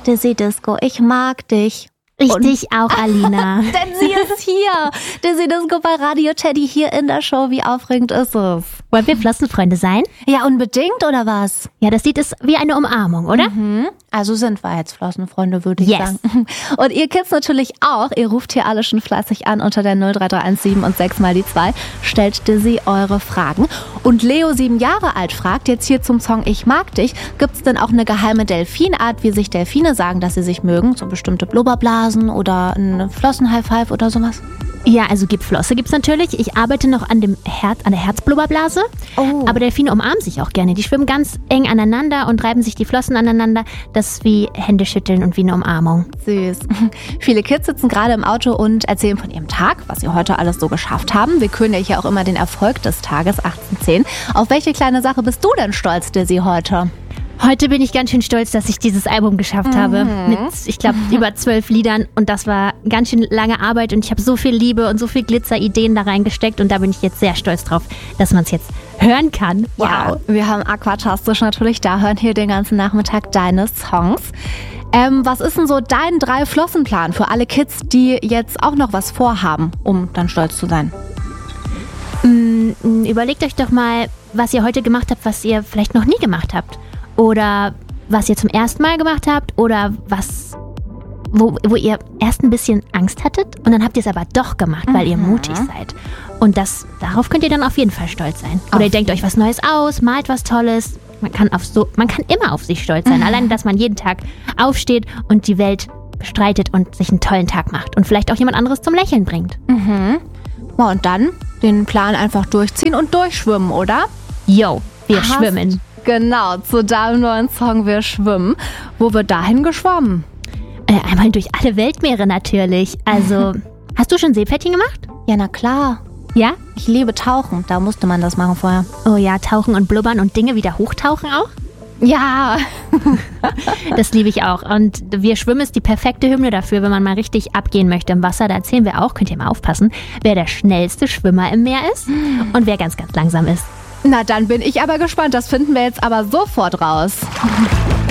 Dizzy Disco, ich mag dich. Ich dich auch, Alina. Denn sie ist hier. Dizzy Disco bei Radio Teddy hier in der Show. Wie aufregend ist es? Wollen wir Flossenfreunde sein? Ja, unbedingt, oder was? Ja, das sieht es wie eine Umarmung, oder? Also sind wir jetzt Flossenfreunde, würde ich sagen. Und ihr Kids natürlich auch. Ihr ruft hier alle schon fleißig an unter der 03317 und 6 mal die 2. Stellt Dizzy eure Fragen. Und Leo, 7 Jahre alt, fragt jetzt hier zum Song Ich mag dich. Gibt's denn auch eine geheime Delfinart, wie sich Delfine sagen, dass sie sich mögen? So bestimmte Blubberblasen oder ein Flossen-High-Five oder sowas? Ja, also Flosse gibt's natürlich. Ich arbeite noch an der Herzblubberblase. Oh. Aber Delfine umarmen sich auch gerne. Die schwimmen ganz eng aneinander und reiben sich die Flossen aneinander. Das ist wie Händeschütteln und wie eine Umarmung. Süß. Viele Kids sitzen gerade im Auto und erzählen von ihrem Tag, was sie heute alles so geschafft haben. Wir küren ja hier auch immer den Erfolg des Tages, 1810. Auf welche kleine Sache bist du denn stolz, Dizzy, heute? Heute bin ich ganz schön stolz, dass ich dieses Album geschafft habe. Mit, ich glaube, über 12 Liedern. Und das war ganz schön lange Arbeit. Und ich habe so viel Liebe und so viel Glitzerideen da reingesteckt. Und da bin ich jetzt sehr stolz drauf, dass man es jetzt hören kann. Wow. Ja, wir haben Aquatastisch natürlich da, hören hier den ganzen Nachmittag deine Songs. Was ist denn so dein 3-Flossen-Plan für alle Kids, die jetzt auch noch was vorhaben, um dann stolz zu sein? Überlegt euch doch mal, was ihr heute gemacht habt, was ihr vielleicht noch nie gemacht habt. Oder was ihr zum ersten Mal gemacht habt oder wo ihr erst ein bisschen Angst hattet und dann habt ihr es aber doch gemacht, weil ihr mutig seid. Und darauf könnt ihr dann auf jeden Fall stolz sein. Oder ihr denkt euch was Neues aus, malt was Tolles. Man kann immer auf sich stolz sein. Allein, dass man jeden Tag aufsteht und die Welt bestreitet und sich einen tollen Tag macht. Und vielleicht auch jemand anderes zum Lächeln bringt. Ja, und dann den Plan einfach durchziehen und durchschwimmen, oder? Yo, wir schwimmen. Genau, zu deinem neuen Song Wir schwimmen. Wo wird dahin geschwommen? Einmal durch alle Weltmeere natürlich. Also, hast du schon Seepferdchen gemacht? Ja, na klar. Ja? Ich liebe Tauchen, da musste man das machen vorher. Oh ja, tauchen und blubbern und Dinge wieder hochtauchen auch? Ja. Das liebe ich auch. Und Wir schwimmen ist die perfekte Hymne dafür, wenn man mal richtig abgehen möchte im Wasser. Da erzählen wir auch, könnt ihr mal aufpassen, wer der schnellste Schwimmer im Meer ist und wer ganz, ganz langsam ist. Na, dann bin ich aber gespannt. Das finden wir jetzt aber sofort raus.